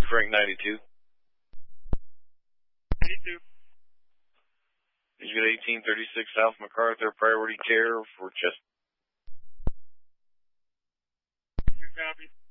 Frank 92. 92. Did you get 1836 South MacArthur, priority care for chest? Good copy.